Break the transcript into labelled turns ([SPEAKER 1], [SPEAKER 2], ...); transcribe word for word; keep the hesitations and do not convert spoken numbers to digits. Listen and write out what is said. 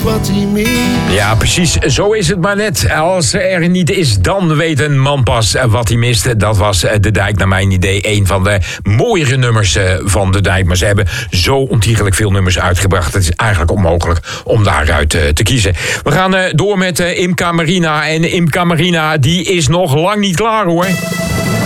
[SPEAKER 1] wat hij mist.
[SPEAKER 2] Ja, precies. Zo is het maar net. Als er niet is, dan weet een man pas wat hij mist. Dat was De Dijk, naar mijn idee, een van de mooiere nummers van De Dijk. Maar ze hebben zo ontiegelijk veel nummers uitgebracht. Het is eigenlijk onmogelijk om daaruit te kiezen. We gaan door met Imca Marina. En Imca Marina, die is nog lang niet klaar, hoor.